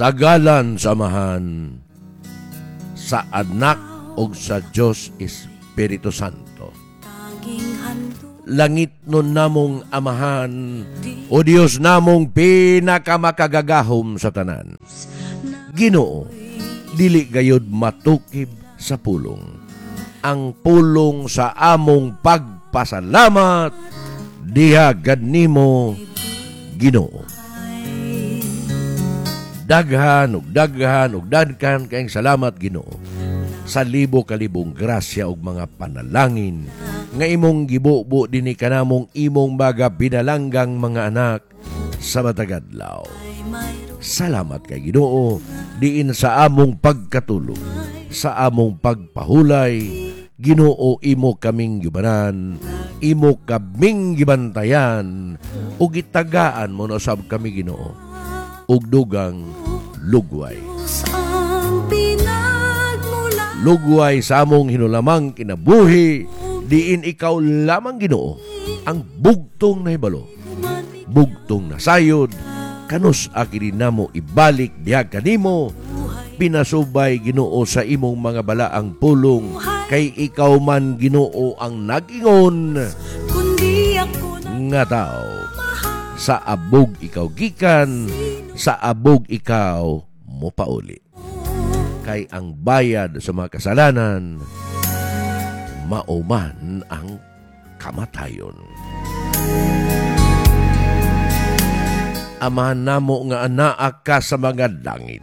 Sagalan samahan sa anak o sa Diyos Espiritu Santo. Langit nun namong amahan, o Diyos namong pinakamakagagahom sa tanan. Ginoo, dili gayud matukib sa pulong. Ang pulong sa among pagpasalamat, diha gadnimo, Ginoo. Daghan ug daghan kayong salamat, Ginoo, sa libo-kalibong grasya ug mga panalangin nga imong gibubo dinhi kanamong imong baga binalanggang mga anak sa matag adlaw. Salamat kay Ginoo diin sa among pagkatulog, sa among pagpahulay. Ginoo, imo kaming gibanan, imo kaming gibantayan, ug gitagaan mo na usab kami, Ginoo, ug dugang lugway. Lugway sa among hinulamang kinabuhi, diin ikaw lamang, Ginoo, ang bugtong na hibalo, bugtong na sayod, kanus akiri namo ibalik diha kanimo. Pinasubay, Ginoo, sa imong mga balaang pulong, kay ikaw man, Ginoo, ang nag-ingon nga tao. Sa abog ikaw gikan, sa abog ikaw mopauli. Kay ang bayad sa mga kasalanan, mauman ang kamatayon. Amahan namo nga anaa ka sa mga langit.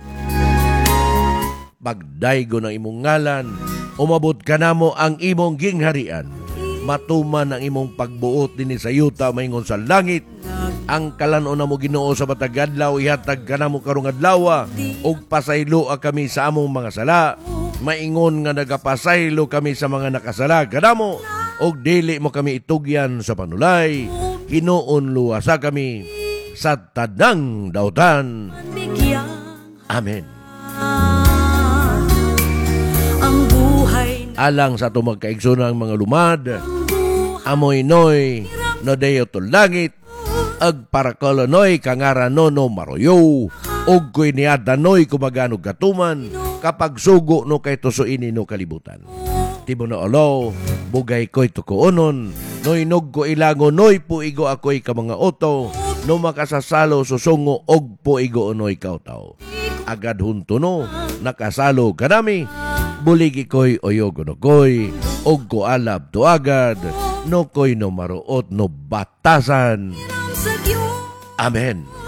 Pagdaygo ng imong ngalan, umabot ka namo ang imong gingharian. Matuman ang imong pagbuot dinhi sa yuta maingon sa langit. Ang kalanon namo, Ginoo, sa matag adlaw ihatag ka namo karong adlaw, ug pasaylo kami sa among mga sala. Maingon nga nagapasaylo kami sa mga nakasala kanamo, ug dili mo kami itugyan sa panulay. Hinuon luwasa kami sa tadang dautan. Amen. Alang sa ito magkaigsunang mga lumad, amoy noy no deyo to langit, ag parakolonoy kangaranono maroyo, ug ko'y niadanoy kumaganog katuman, kapag sugo no kay tusuini no kalibutan. Tibo na olo, bugay ko'y tukoonon, noy nog ko ilango, noy puigo ako'y kamanga oto, no makasasalo susungo, og puigo onoy kautaw. Agad hunto no, nakasalo kanami, buligi ko'y oyogo no ko'y, og ko alab to agad, no ko'y no maruot no batasan. Amen.